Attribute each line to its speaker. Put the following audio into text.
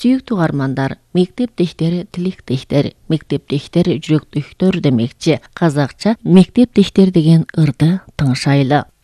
Speaker 1: Sүйüktүү угармандар, мектептештер, тилектештер, мектептештер, жүрөктөштөр демекчи. Казакча мектептештер деген ырды тыңшайлы.